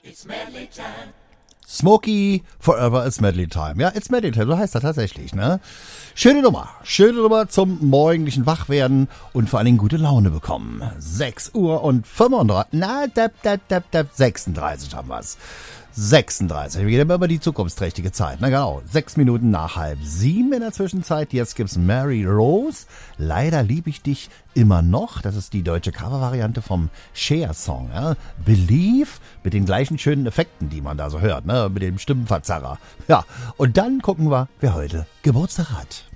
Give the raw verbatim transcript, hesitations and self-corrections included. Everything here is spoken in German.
Smokey, Forever is Medley Time. Ja, it's Medley Time, so heißt das tatsächlich, ne? Schöne Nummer, schöne Nummer zum morgendlichen Wachwerden und vor allen Dingen gute Laune bekommen. sechs Uhr und fünfunddreißig, na, dab, dab, dab, dab, sechsunddreißig haben wir's. sechsunddreißig, wir gehen immer die zukunftsträchtige Zeit, na genau, sechs Minuten nach halb sieben in der Zwischenzeit, jetzt gibt's Mary Rose, Leider lieb ich dich immer noch, das ist die deutsche Covervariante vom Cher-Song, ja? Believe, mit den gleichen schönen Effekten, die man da so hört, ne? Mit dem Stimmenverzerrer, ja, und dann gucken wir, wer heute Geburtstag hat.